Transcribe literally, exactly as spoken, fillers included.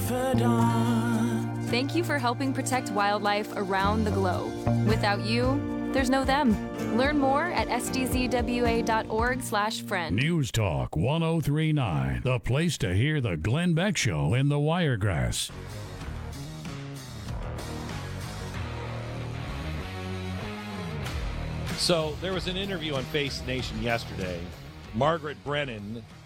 confidant. Thank you for helping protect wildlife around the globe. Without you, there's no them. Learn more at s d z w a dot org slash friend. News Talk one oh three point nine, the place to hear the Glenn Beck Show in the Wiregrass. So there was an interview on Face Nation yesterday. Margaret Brennan